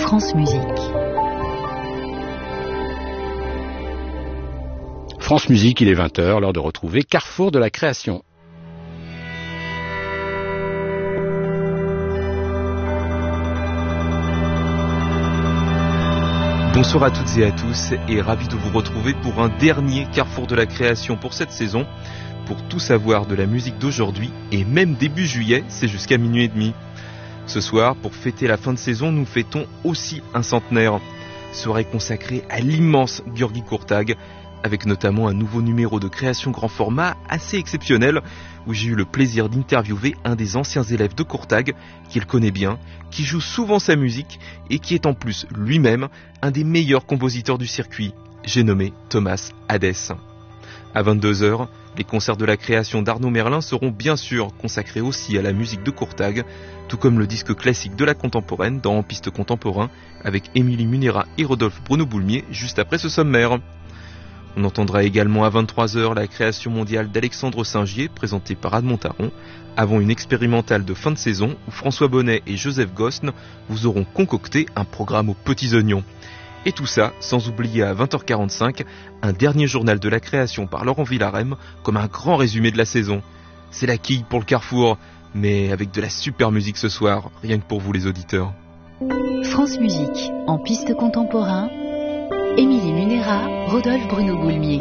France Musique. France Musique, il est 20h, l'heure de retrouver Carrefour de la création. Bonsoir à toutes et à tous et ravi de vous retrouver pour un dernier Carrefour de la création pour cette saison. Pour tout savoir de la musique d'aujourd'hui et même début juillet, c'est jusqu'à minuit et demi. Ce soir, pour fêter la fin de saison, nous fêtons aussi un centenaire. Soirée consacrée à l'immense György Kurtág, avec notamment un nouveau numéro de création grand format assez exceptionnel, où j'ai eu le plaisir d'interviewer un des anciens élèves de Kurtág, qu'il connaît bien, qui joue souvent sa musique et qui est en plus lui-même un des meilleurs compositeurs du circuit. J'ai nommé Thomas Hadès. À 22h, les concerts de la création d'Arnaud Merlin seront bien sûr consacrés aussi à la musique de Kurtág, tout comme le disque classique de la contemporaine dans En Piste Contemporain, avec Émilie Munera et Rodolphe Bruno-Boulmier juste après ce sommaire. On entendra également à 23h la création mondiale d'Alexandre Singier, présentée par Anne Montaron, avant une expérimentale de fin de saison où François Bonnet et Joseph Gosne vous auront concocté un programme aux petits oignons. Et tout ça sans oublier à 20h45 un dernier journal de la création par Laurent Villarem comme un grand résumé de la saison. C'est la quille pour le Carrefour, mais avec de la super musique ce soir, rien que pour vous les auditeurs. France Musique, en piste contemporain, Émilie Munera, Rodolphe Bruno-Boulmier.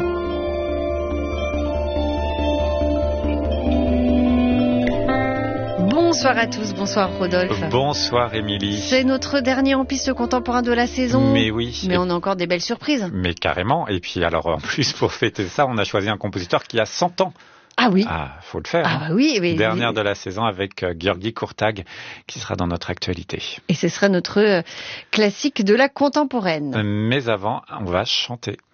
Bonsoir à tous, bonsoir Rodolphe. Bonsoir Émilie. C'est notre dernier en piste contemporain de la saison. Mais oui. Mais on a encore des belles surprises. Mais carrément. Et puis alors en plus pour fêter ça, on a choisi un compositeur qui a 100 ans. Ah oui. Ah, faut le faire. Ah bah oui. Mais... Dernière de la saison avec György Kurtág qui sera dans notre actualité. Et ce sera notre classique de la contemporaine. Mais avant, on va chanter.